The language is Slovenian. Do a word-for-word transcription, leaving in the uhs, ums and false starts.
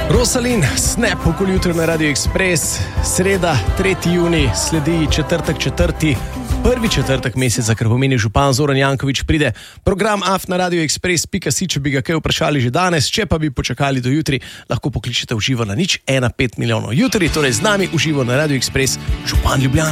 Rosalin, Snap okoli jutro na Radio Express, sreda, tretji junij, sledi četrtek, četrti, prvi četrtek meseca, kar pomeni župan Zoran Janković pride. Program af na radio express pika si, če bi ga kaj vprašali že danes, če pa bi počakali do jutri, lahko pokličete v živo na nič ena pet milijonov. Jutri, torej z nami v živo na Radio Express, župan Ljubljane.